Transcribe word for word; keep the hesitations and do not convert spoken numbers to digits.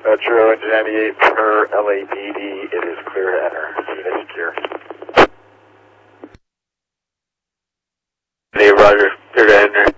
Metro engine ninety-eight per L A P D, it is clear to enter. Unit secure. Hey, Roger, clear to enter.